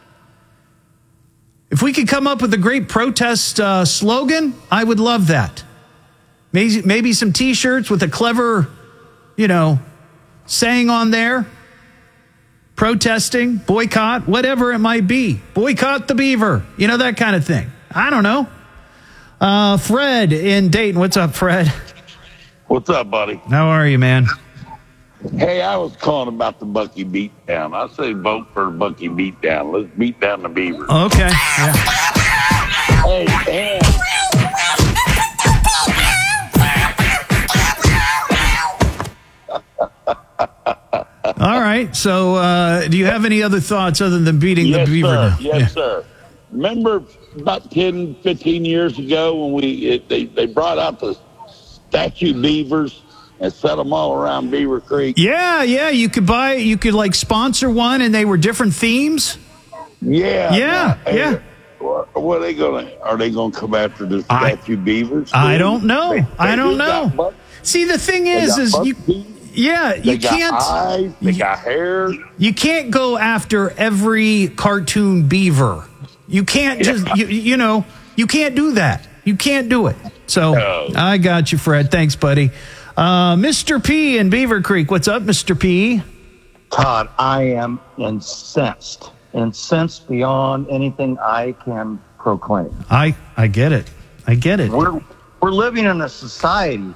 If we could come up with a great protest uh, slogan, I would love that. Maybe, maybe some T-shirts with a clever, you know, saying on there. Protesting, boycott, whatever it might be. Boycott the beaver. You know, that kind of thing. I don't know. Uh, Fred in Dayton. What's up, Fred? What's up, buddy? How are you, man? Hey, I was calling about the Buc-ee beatdown. I say vote for the Buc-ee beatdown. Let's beat down the beaver. Okay. Yeah. Hey, and all right. So, uh, do you have any other thoughts other than beating yes, the beaver? Sir. Now? Yes, yeah. sir. Remember about ten, fifteen years ago when we it, they, they brought out the statue beavers and set them all around Beaver Creek? Yeah, yeah. You could buy, you could like sponsor one and they were different themes. Yeah. Yeah, hey, yeah. What, what are they going to, are they going to come after the statue I, beavers? I don't know. They, they I don't know. See, the thing is, is you, yeah, they you got can't, eyes, they you, got hair. You can't go after every cartoon beaver. You can't just, yeah. you, you know, you can't do that. You can't do it. So no. I got you, Fred. Thanks, buddy. Uh, Mister P in Beaver Creek. What's up, Mister P? Todd, I am incensed. Incensed beyond anything I can proclaim. I, I get it. I get it. We're, we're living in a society,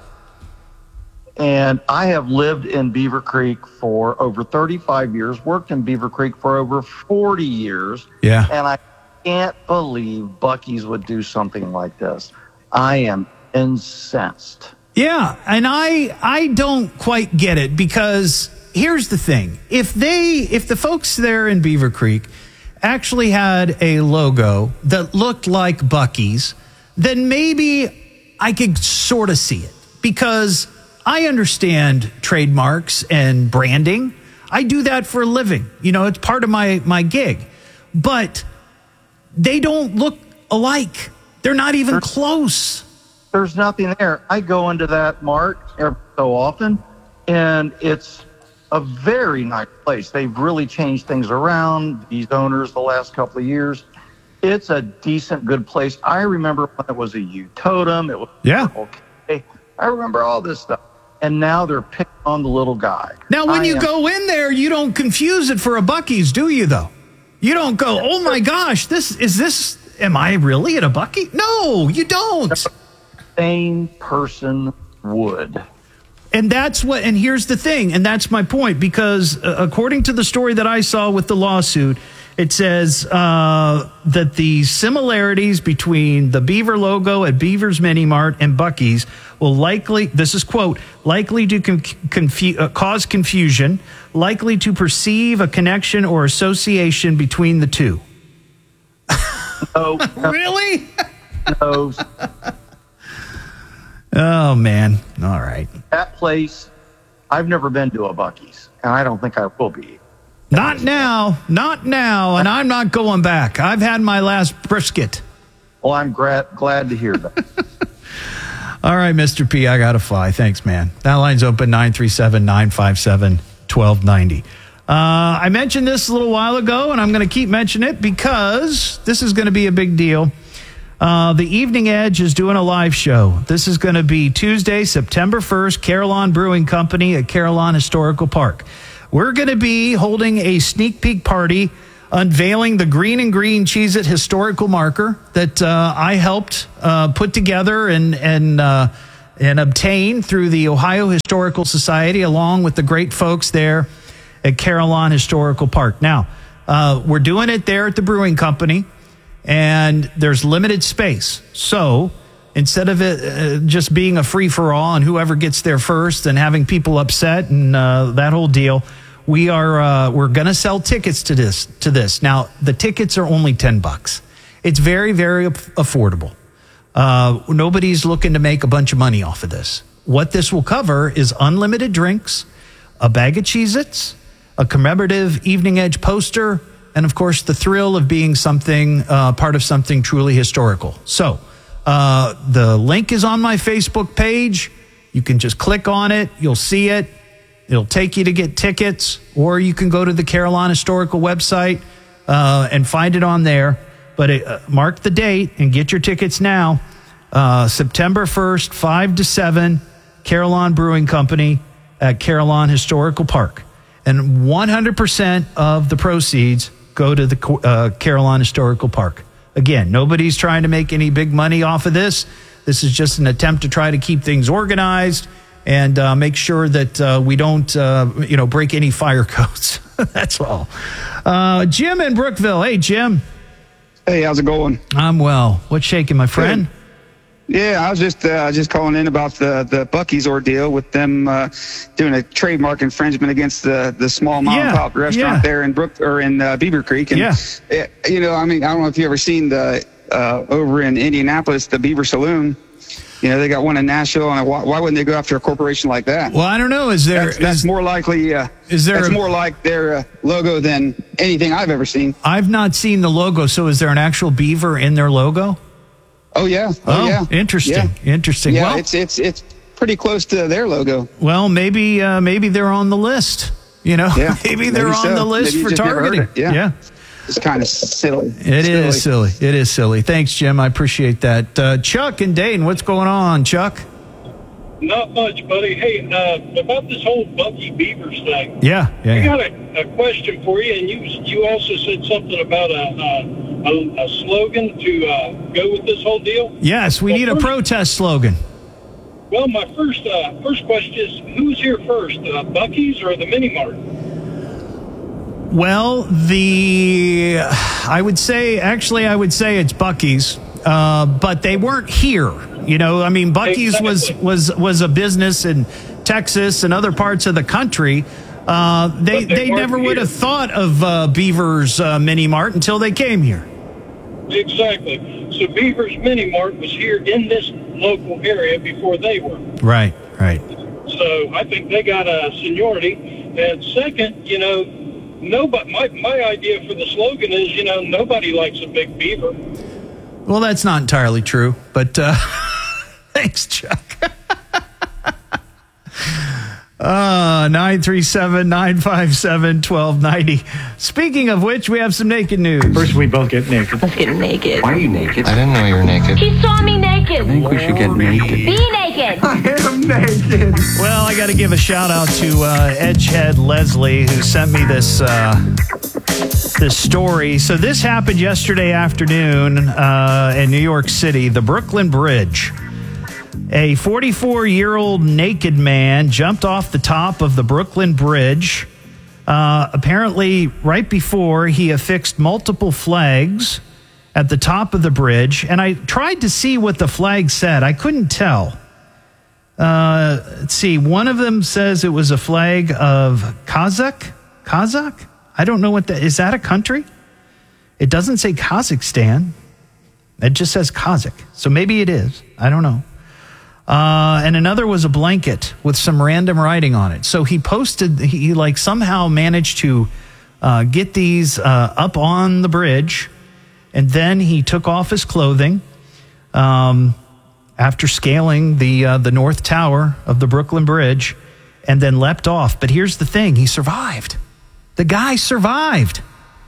and I have lived in Beaver Creek for over thirty-five years, worked in Beaver Creek for over forty years. Yeah. And I can't believe Buc-ee's would do something like this. I am incensed. Yeah, and I I don't quite get it because here's the thing. If they if the folks there in Beaver Creek actually had a logo that looked like Buc-ee's, then maybe I could sort of see it because I understand trademarks and branding. I do that for a living. You know, it's part of my my gig. But they don't look alike. They're not even close. There's nothing there. I go into that mart every so often, and it's a very nice place. They've really changed things around, these owners, the last couple of years. It's a decent, good place. I remember when it was a U-Totem. It was yeah. okay. I remember all this stuff. And now they're picking on the little guy. Now, when I you am- go in there, you don't confuse it for a Buc-ee's, do you, though? You don't go, oh, my gosh, this is this, am I really at a Buc-ee? No, you don't. Same person would. And that's what, and here's the thing, and that's my point, because uh, according to the story that I saw with the lawsuit, It says uh, that the similarities between the Beaver logo at Beaver's Mini Mart and Buc-ee's will likely, this is quote, likely to com- confu- uh, cause confusion, likely to perceive a connection or association between the two. No. Really? No. Oh, man. All right. That place, I've never been to a Buc-ee's, and I don't think I will be. Not now. Not now. And I'm not going back. I've had my last brisket. Well, I'm gra- glad to hear that. All right, Mister P, I got to fly. Thanks, man. That line's open, nine three seven, nine five seven, one two nine zero. Uh, I mentioned this a little while ago, and I'm going to keep mentioning it because this is going to be a big deal. Uh, the Evening Edge is doing a live show. This is going to be Tuesday, September first, Carillon Brewing Company at Carillon Historical Park. We're going to be holding a sneak peek party, unveiling the Green and Green Cheez-It historical marker that uh, I helped uh, put together and and uh, and obtain through the Ohio Historical Society, along with the great folks there at Carillon Historical Park. Now, uh, we're doing it there at the Brewing Company, and there's limited space. So instead of it uh, just being a free-for-all and whoever gets there first and having people upset and uh, that whole deal, we are uh, we're going to sell tickets to this. To this now, the tickets are only ten bucks. It's very, very affordable. Uh, nobody's looking to make a bunch of money off of this. What this will cover is unlimited drinks, a bag of Cheez-Its, a commemorative Evening Edge poster, and of course the thrill of being something uh, part of something truly historical. So. Uh, the link is on my Facebook page. You can just click on it. You'll see it. It'll take you to get tickets, or you can go to the Carillon Historical website uh, and find it on there. But it, uh, mark the date and get your tickets now. Uh, September first, five to seven, Carillon Brewing Company at Carillon Historical Park. And one hundred percent of the proceeds go to the uh, Carillon Historical Park. Again, nobody's trying to make any big money off of this. This is just an attempt to try to keep things organized and uh, make sure that uh, we don't, uh, you know, break any fire codes. That's all. Uh, Jim in Brookville. Hey, Jim. Hey, how's it going? I'm well. What's shaking, my friend? Good. Yeah, I was just uh, just calling in about the the Buc-ee's ordeal with them uh, doing a trademark infringement against the the small mom Yeah, and pop restaurant yeah. there in Brook or in uh, Beaver Creek. And, Yeah. uh, you know, I mean, I don't know if you ever seen the uh, over in Indianapolis, the Beaver Saloon. You know, they got one in Nashville, and why, why wouldn't they go after a corporation like that? Well, I don't know. Is there? That's, that's is- more likely. Uh, is there That's a- more like their uh, logo than anything I've ever seen. I've not seen the logo. So is there an actual beaver in their logo? Oh yeah. Oh, Oh, yeah. interesting. Yeah. Interesting. Yeah, Well- it's it's it's pretty close to their logo. Well, maybe uh, maybe they're on the list. You know, Yeah, maybe they're maybe on so. the list Maybe you for just never heard targeting. it. Yeah. yeah. It's kind of silly. It is silly. It is silly. Thanks, Jim. I appreciate that. Uh, Chuck and Dayton, what's going on, Chuck? Not much, buddy. Hey, uh, about this whole Bucky Beavers thing. Yeah, yeah. I yeah. got a, a question for you, and you you also said something about a a, a, a slogan to uh, go with this whole deal. Yes, we Well, need a first- protest slogan. Well, my first uh, first question is, who's here first, uh, Buc-ee's or the Mini Mart? Well, the I would say actually I would say it's Buc-ee's, uh, but they weren't here. You know, I mean, Buc-ee's was was was a business in Texas and other parts of the country. Uh, they But they they weren't never would here. have thought of uh, Beaver's uh, Mini Mart until they came here. Exactly. So Beaver's Mini Mart was here in this local area before they were. Right, right. So I think they got a seniority. And second, you know, nobody. My my idea for the slogan is, you know, nobody likes a big beaver. Well, that's not entirely true, but uh, thanks, Chuck. Uh, nine three seven, nine five seven, one two nine zero. Speaking of which, we have some naked news. First, we both get naked. Let's get naked. Why are you naked? I didn't know you were naked. He saw me naked. I think we should get naked. Be naked. I am naked. Well, I got to give a shout out to uh, Edgehead Leslie, who sent me this uh, this story. So this happened yesterday afternoon uh, in New York City, the Brooklyn Bridge. A forty-four-year-old naked man jumped off the top of the Brooklyn Bridge Uh, apparently, right before, he affixed multiple flags at the top of the bridge, and I tried to see what the flag said. I couldn't tell. Uh, let's see. One of them says it was a flag of Kazakh. Kazakh? I don't know what that is. That a country? It doesn't say Kazakhstan. It just says Kazakh. So maybe it is. I don't know. Uh, and another was a blanket with some random writing on it. So he posted, he like somehow managed to uh, get these uh, up on the bridge. And then he took off his clothing um, after scaling the uh, the North Tower of the Brooklyn Bridge and then leapt off. But here's the thing. He survived. The guy survived.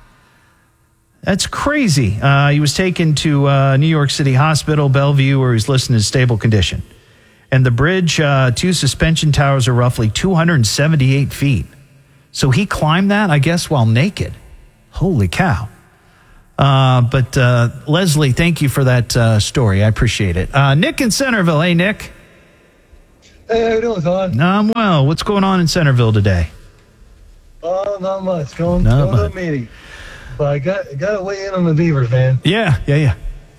That's crazy. Uh, he was taken to uh, New York City Hospital, Bellevue, where he's listed in stable condition. And the bridge, uh, two suspension towers are roughly two hundred seventy-eight feet. So he climbed that, I guess, while naked. Holy cow. Uh, but uh, Leslie, thank you for that uh, story. I appreciate it. Uh, Nick in Centerville. Hey, Nick. Hey, how you doing, Todd? I'm well. What's going on in Centerville today? Oh, not much. Going, Not going to a much. meeting. But I got got to weigh in on the Beavers, man. Yeah, yeah, yeah.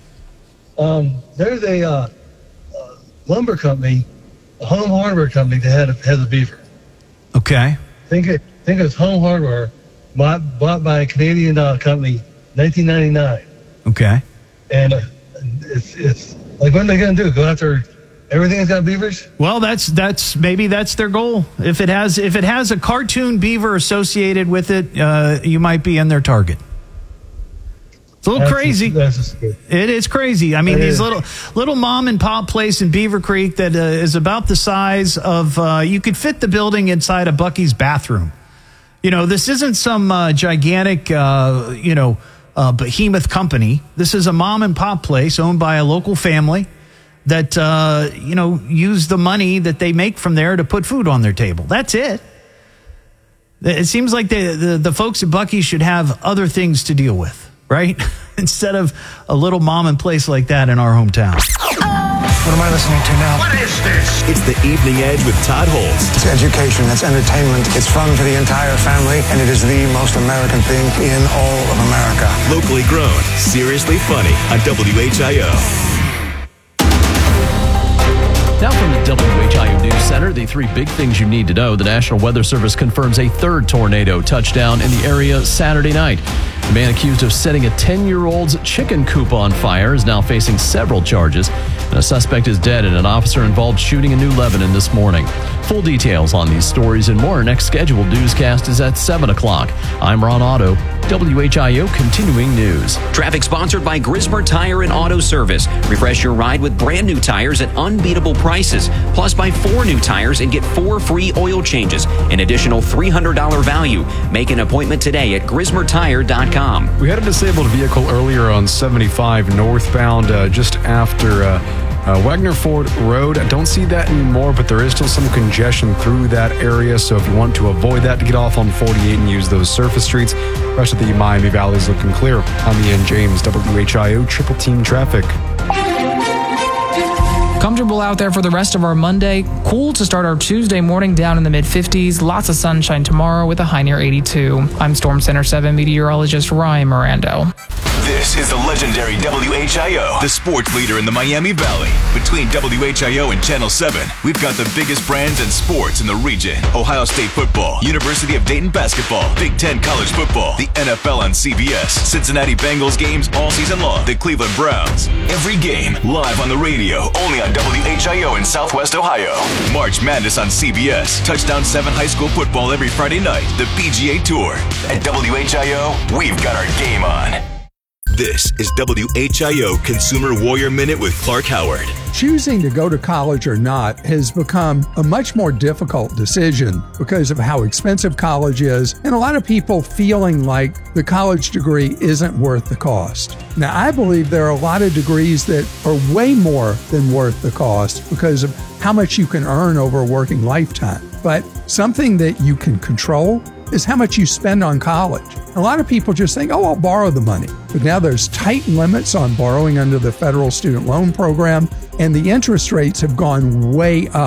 Um, there's a uh, uh, lumber company, a home hardware company that had a, has a Beaver. Okay. Think it think it's Home Hardware, bought bought by a Canadian uh, company, nineteen ninety-nine. Okay. And uh, it's it's like, what are they going to do? Go after everything that's got beavers? Well, that's that's maybe that's their goal. If it has if it has a cartoon beaver associated with it, uh, you might be in their target. It's a little That's crazy. Just, that's just It is crazy. I mean, It these is. little little mom and pop place in Beaver Creek that uh, is about the size of uh, you could fit the building inside a Buc-ee's bathroom. You know, this isn't some uh, gigantic, uh, you know, uh, behemoth company. This is a mom and pop place owned by a local family that uh, you know use the money that they make from there to put food on their table. That's it. It seems like the the, the folks at Buc-ee's should have other things to deal with, right? Instead of a little mom and place like that in our hometown. What am I listening to now? What is this? It's the Evening Edge with Todd Holtz. It's education, it's entertainment, it's fun for the entire family, and it is the most American thing in all of America. Locally grown, seriously funny on W H I O. Now from the W H I O News Center, the three big things you need to know. The National Weather Service confirms a third tornado touchdown in the area Saturday night. The man accused of setting a ten-year-old's chicken coop on fire is now facing several charges. And a suspect is dead in an officer-involved shooting in New Lebanon this morning. Full details on these stories and more. Next scheduled newscast is at seven o'clock. I'm Ron Otto, W H I O Continuing News. Traffic sponsored by Grismer Tire and Auto Service. Refresh your ride with brand new tires at unbeatable prices. Plus, buy four new tires and get four free oil changes. An additional three hundred dollars value. Make an appointment today at grismer tire dot com. We had a disabled vehicle earlier on seventy-five northbound uh, just after uh, uh, Wagner Ford Road. I don't see that anymore, but there is still some congestion through that area. So if you want to avoid that, to get off on forty-eight and use those surface streets. The rest of the Miami Valley is looking clear. I'm Ian James, W H I O Triple Team Traffic. Comfortable out there for the rest of our Monday. Cool to start our Tuesday morning down in the mid fifties. Lots of sunshine tomorrow with a high near eighty-two. I'm Storm Center seven meteorologist Ryan Mirando. This is the legendary W H I O, the sports leader in the Miami Valley. Between W H I O and Channel seven, we've got the biggest brands and sports in the region. Ohio State football, University of Dayton basketball, Big Ten college football, the N F L on C B S, Cincinnati Bengals games all season long, the Cleveland Browns. Every game live on the radio, only on W H I O in Southwest Ohio. March Madness on C B S, Touchdown seven high school football every Friday night, the P G A Tour. At W H I O, we've got our game on. This is W H I O Consumer Warrior Minute with Clark Howard. Choosing to go to college or not has become a much more difficult decision because of how expensive college is, and a lot of people feeling like the college degree isn't worth the cost. Now, I believe there are a lot of degrees that are way more than worth the cost because of how much you can earn over a working lifetime. But something that you can control is how much you spend on college. A lot of people just think, oh, I'll borrow the money. But now there's tight limits on borrowing under the federal student loan program, and the interest rates have gone way up.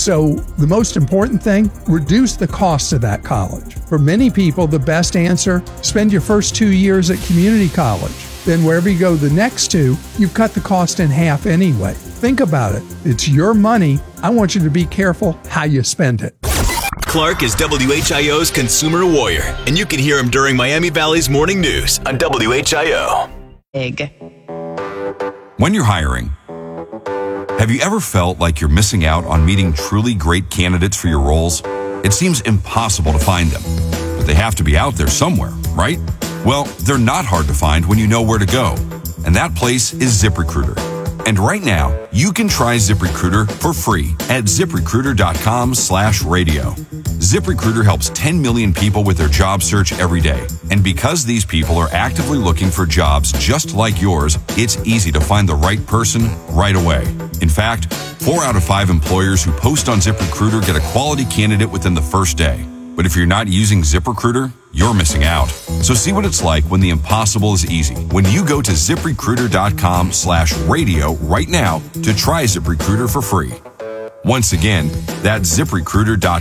So the most important thing, reduce the cost of that college. For many people, the best answer, spend your first two years at community college. Then wherever you go the next two, you've cut the cost in half anyway. Think about it. It's your money. I want you to be careful how you spend it. Clark is W H I O's consumer warrior, and you can hear him during Miami Valley's morning news on W H I O. Egg. When you're hiring, have you ever felt like you're missing out on meeting truly great candidates for your roles? It seems impossible to find them, but they have to be out there somewhere, right? Well, they're not hard to find when you know where to go, and that place is ZipRecruiter. And right now, you can try ZipRecruiter for free at ZipRecruiter.com slash radio. ZipRecruiter helps ten million people with their job search every day. And because these people are actively looking for jobs just like yours, it's easy to find the right person right away. In fact, four out of five employers who post on ZipRecruiter get a quality candidate within the first day. But if you're not using ZipRecruiter, you're missing out. So see what it's like when the impossible is easy. When you go to ZipRecruiter.com slash radio right now to try ZipRecruiter for free. Once again, that's ZipRecruiter.com